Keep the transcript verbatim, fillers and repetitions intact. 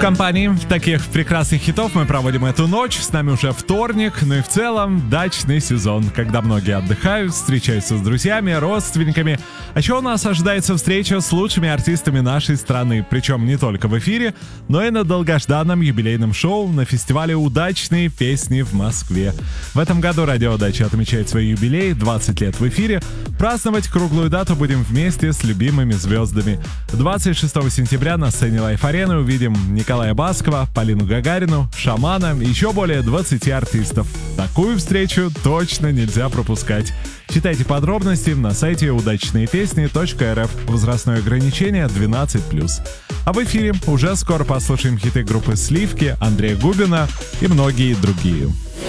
компании таких прекрасных хитов мы проводим эту ночь. С нами уже вторник, ну и в целом дачный сезон, когда многие отдыхают, встречаются с друзьями, родственниками. А еще у нас ожидается встреча с лучшими артистами нашей страны, причем не только в эфире, но и на долгожданном юбилейном шоу на фестивале «Удачные песни» в Москве. В этом году Радио Дача отмечает свой юбилей, двадцать лет в эфире. Праздновать круглую дату будем вместе с любимыми звездами. двадцать шестого сентября на сцене Лайф-арены увидим Николая Баскова, Полину Гагарину, Шамана и еще более двадцати артистов. Такую встречу точно нельзя пропускать. Читайте подробности на сайте удачные песни точка эр эф. Возрастное ограничение двенадцать плюс. А в эфире уже скоро послушаем хиты группы «Сливки», Андрея Губина и многие другие.